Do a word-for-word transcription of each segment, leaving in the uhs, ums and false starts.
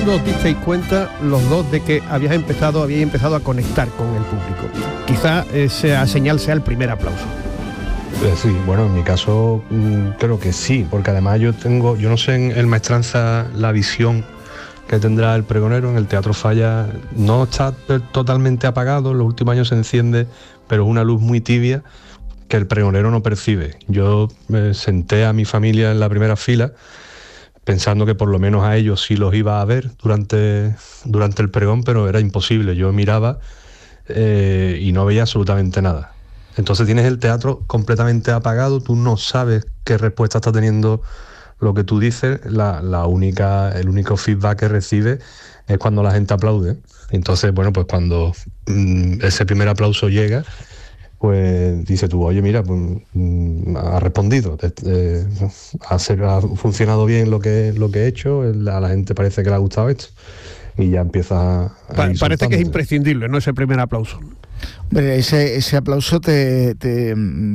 Os disteis cuenta los dos de que habías empezado, habíais empezado a conectar con el público. Quizá esa señal sea el primer aplauso. Eh, sí, bueno, en mi caso mmm, creo que sí, porque además yo tengo, yo no sé en el Maestranza la visión que tendrá el pregonero. En el Teatro Falla no está totalmente apagado, en los últimos años se enciende, pero es una luz muy tibia que el pregonero no percibe. Yo me senté a mi familia en la primera fila pensando que por lo menos a ellos sí los iba a ver durante, durante el pregón, pero era imposible. Yo miraba eh, y no veía absolutamente nada. Entonces tienes el teatro completamente apagado, tú no sabes qué respuesta está teniendo lo que tú dices. La, la única, el único feedback que recibes es cuando la gente aplaude. Entonces, bueno, pues cuando mmm, ese primer aplauso llega, pues dice tú, oye, mira, pues, mm, ha respondido, eh, ha, ser, ha funcionado bien lo que, lo que he hecho, a la gente parece que le ha gustado esto, y ya empieza a pa- Parece soltándose. Que es imprescindible, ¿no?, ese primer aplauso. Hombre, ese, ese aplauso te, te,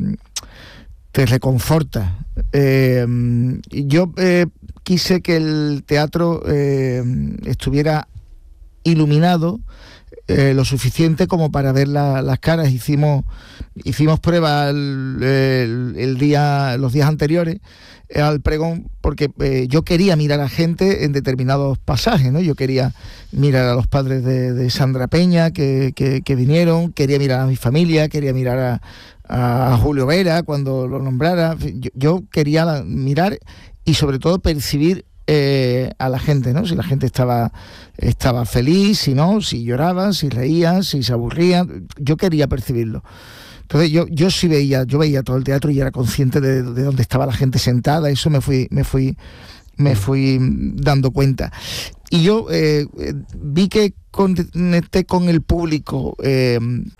te reconforta. Eh, yo eh, quise que el teatro eh, estuviera iluminado Eh, lo suficiente como para ver la, las caras. Hicimos hicimos pruebas el, el, el día, los días anteriores eh, al pregón, porque eh, yo quería mirar a gente en determinados pasajes, ¿no? Yo quería mirar a los padres de, de Sandra Peña que, que, que vinieron, quería mirar a mi familia, quería mirar a, a Julio Vera cuando lo nombrara. Yo, yo quería la, mirar y sobre todo percibir Eh, a la gente, ¿no? Si la gente estaba estaba feliz, si no, si lloraban, si reían, si se aburrían. Yo quería percibirlo. Entonces yo yo sí veía, yo veía todo el teatro y era consciente de, de dónde estaba la gente sentada. Eso me fui me fui me fui dando cuenta. Y yo eh, vi que conecté con el público. Eh,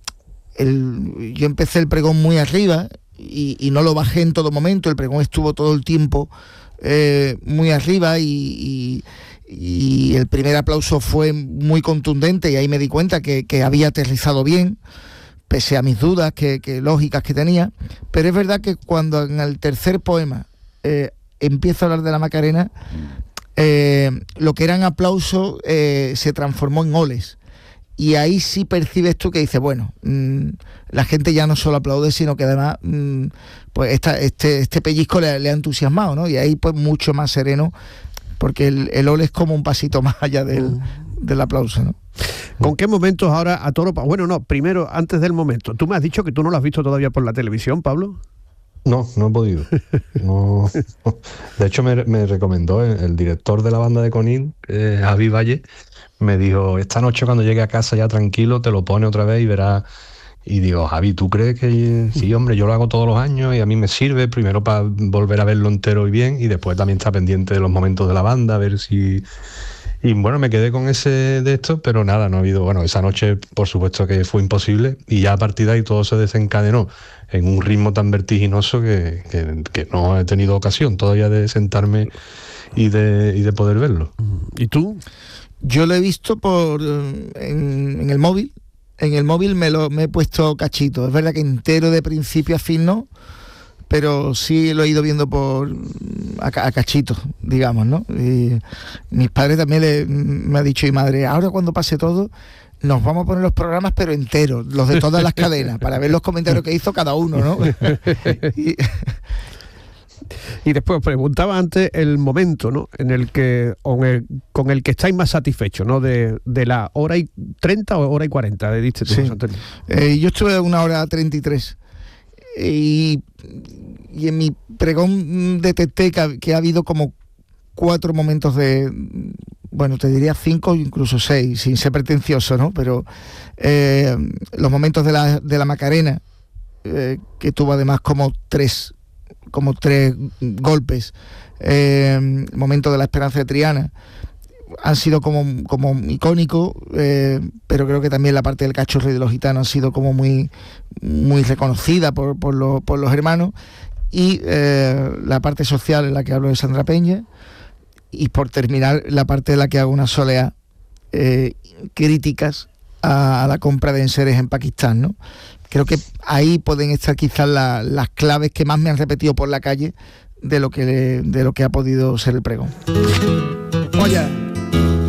el, yo empecé el pregón muy arriba y, y no lo bajé en todo momento. El pregón estuvo todo el tiempo Eh, muy arriba y, y, y el primer aplauso fue muy contundente y ahí me di cuenta que, que había aterrizado bien, pese a mis dudas que, que lógicas que tenía. Pero es verdad que cuando en el tercer poema eh, empiezo a hablar de la Macarena, eh, lo que eran aplausos eh, se transformó en oles. Y ahí sí percibes tú que dices, bueno, mmm, la gente ya no solo aplaude, sino que además mmm, pues esta, este, este pellizco le, le ha entusiasmado, ¿no? Y ahí pues mucho más sereno, porque el, el ole es como un pasito más allá del, del aplauso, ¿no? ¿Con qué momentos ahora a toro? Bueno, no, primero, antes del momento. Tú me has dicho que tú no lo has visto todavía por la televisión, Pablo. No, no he podido. No. De hecho, me, me recomendó el, el director de la banda de Conil, eh, Javi Valle, me dijo, esta noche cuando llegue a casa ya tranquilo, te lo pone otra vez y verás. Y digo, Javi, ¿tú crees que...? Sí, hombre, yo lo hago todos los años y a mí me sirve, primero para volver a verlo entero y bien, y después también está pendiente de los momentos de la banda, a ver si... Y bueno, me quedé con ese de esto, pero nada, no ha habido... Bueno, esa noche, por supuesto que fue imposible, y ya a partir de ahí todo se desencadenó en un ritmo tan vertiginoso que, que, que no he tenido ocasión todavía de sentarme y de, y de poder verlo. ¿Y tú? Yo lo he visto por en, en el móvil. En el móvil me lo me he puesto cachito. Es verdad que entero de principio a fin no, pero sí lo he ido viendo por a, a cachitos, digamos, ¿no? Y mis padres también le, me ha dicho mi madre, ahora cuando pase todo nos vamos a poner los programas pero enteros, los de todas las cadenas, para ver los comentarios que hizo cada uno, ¿no? y, Y después preguntaba antes el momento, ¿no?, en el que con el, con el que estáis más satisfechos, ¿no?, de, de la hora y treinta o hora y cuarenta, de diste tú, sí. Antonio. Eh, yo estuve a una hora treinta y tres y, y en mi pregón detecté que, que ha habido como cuatro momentos de, bueno, te diría cinco, incluso seis, sin ser pretencioso, ¿no? Pero eh, los momentos de la, de la Macarena, eh, que tuvo además como tres como tres golpes, eh, el momento de la Esperanza de Triana, han sido como, como icónicos, eh, pero creo que también la parte del Cachorro y de los Gitanos ha sido como muy, muy reconocida por, por, lo, por los hermanos, y eh, la parte social en la que hablo de Sandra Peña, y por terminar la parte en la que hago una soleá, eh, críticas a, a la compra de enseres en Pakistán, ¿no? Creo que ahí pueden estar quizás la, las claves que más me han repetido por la calle de lo que de lo que ha podido ser el pregón. Oye.